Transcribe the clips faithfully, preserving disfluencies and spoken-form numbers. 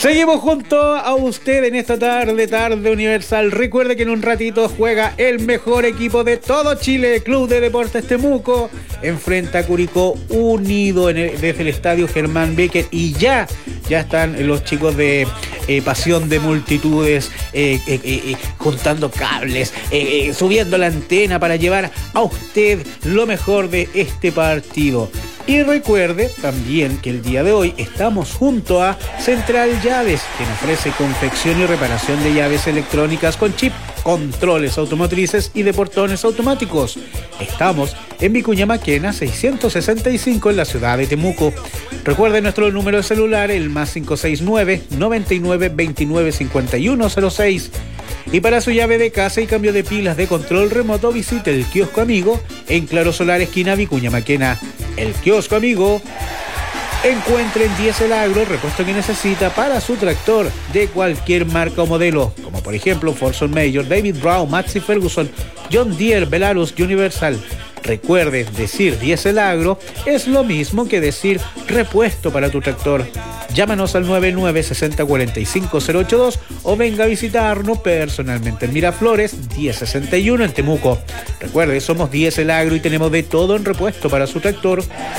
Seguimos junto a usted en esta tarde, tarde universal. Recuerde que en un ratito juega el mejor equipo de todo Chile, Club de Deportes Temuco, enfrenta a Curicó Unido en el, desde el estadio Germán Becker, y ya, ya están los chicos de eh, Pasión de Multitudes eh, eh, eh, juntando cables, eh, eh, subiendo la antena para llevar a usted lo mejor de este partido. Y recuerde también que el día de hoy estamos junto a Central Llaves, quien ofrece confección y reparación de llaves electrónicas con chip, controles automotrices y de portones automáticos. Estamos en Vicuña Maquena seiscientos sesenta y cinco en la ciudad de Temuco. Recuerde nuestro número de celular, el más cinco seis nueve, noventa y nueve, veintinueve, cincuenta y uno cero seis. Y para su llave de casa y cambio de pilas de control remoto, visite el Kiosco Amigo en Claro Solar, esquina Vicuña Maquena. El Kiosco Amigo. Encuentre en Diesel Agro el repuesto que necesita para su tractor de cualquier marca o modelo, como por ejemplo Forson Major, David Brown, Massey Ferguson, John Deere, Belarus, Universal. Recuerde, decir Diesel Agro es lo mismo que decir repuesto para tu tractor. Llámanos al nueve nueve seis cero cuatro cinco cero ocho dos o venga a visitarnos personalmente en Miraflores diez sesenta y uno en Temuco. Recuerde, somos Diesel Agro y tenemos de todo en repuesto para su tractor.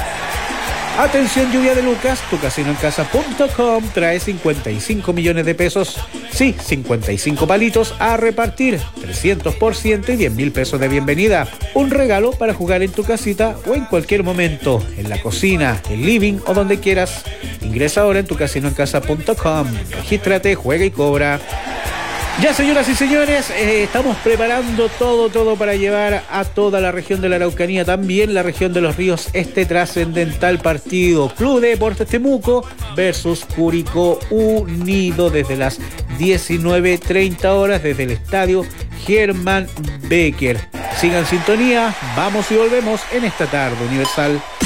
Atención, lluvia de Lucas, tu casino en casa punto com trae cincuenta y cinco millones de pesos, sí, cincuenta y cinco palitos a repartir, trescientos por ciento y diez mil pesos de bienvenida. Un regalo para jugar en tu casita o en cualquier momento, en la cocina, el living o donde quieras. Ingresa ahora en tu casino en casa punto com, regístrate, juega y cobra. Ya, señoras y señores, eh, estamos preparando todo, todo para llevar a toda la región de la Araucanía, también la región de los ríos, este trascendental partido. Club de Deportes Temuco versus Curicó Unido desde las diecinueve treinta horas desde el estadio Germán Becker. Sigan en sintonía, vamos y volvemos en esta tarde universal.